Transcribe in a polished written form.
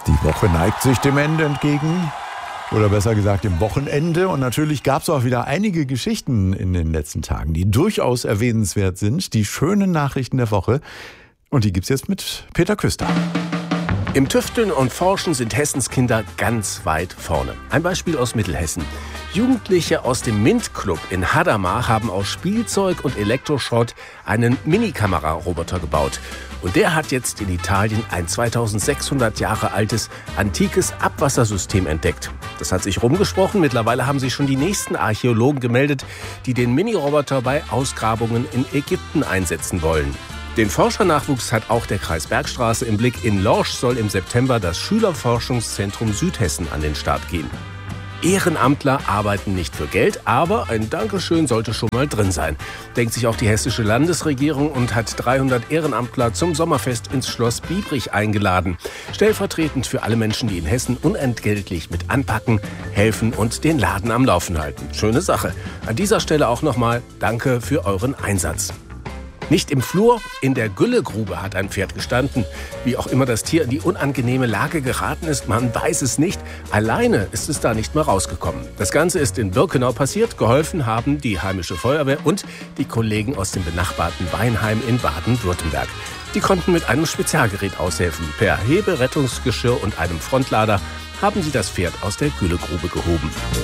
Die Woche neigt sich dem Ende entgegen. Oder besser gesagt dem Wochenende. Und natürlich gab es auch wieder einige Geschichten in den letzten Tagen, die durchaus erwähnenswert sind. Die schönen Nachrichten der Woche. Und die gibt's jetzt mit Peter Küster. Im Tüfteln und Forschen sind Hessens Kinder ganz weit vorne. Ein Beispiel aus Mittelhessen. Jugendliche aus dem MINT-Club in Hadamar haben aus Spielzeug und Elektroschrott einen Mini-Kamera-Roboter gebaut. Und der hat jetzt in Italien ein 2600 Jahre altes, antikes Abwassersystem entdeckt. Das hat sich rumgesprochen. Mittlerweile haben sich schon die nächsten Archäologen gemeldet, die den Mini-Roboter bei Ausgrabungen in Ägypten einsetzen wollen. Den Forschernachwuchs hat auch der Kreis Bergstraße im Blick. In Lorsch soll im September das Schülerforschungszentrum Südhessen an den Start gehen. Ehrenamtler arbeiten nicht für Geld, aber ein Dankeschön sollte schon mal drin sein, denkt sich auch die hessische Landesregierung und hat 300 Ehrenamtler zum Sommerfest ins Schloss Biebrich eingeladen. Stellvertretend für alle Menschen, die in Hessen unentgeltlich mit anpacken, helfen und den Laden am Laufen halten. Schöne Sache. An dieser Stelle auch nochmal Danke für euren Einsatz. Nicht im Flur, in der Güllegrube hat ein Pferd gestanden. Wie auch immer das Tier in die unangenehme Lage geraten ist, man weiß es nicht. Alleine ist es da nicht mehr rausgekommen. Das Ganze ist in Birkenau passiert. Geholfen haben die heimische Feuerwehr und die Kollegen aus dem benachbarten Weinheim in Baden-Württemberg. Die konnten mit einem Spezialgerät aushelfen. Per Heberettungsgeschirr und einem Frontlader haben sie das Pferd aus der Güllegrube gehoben.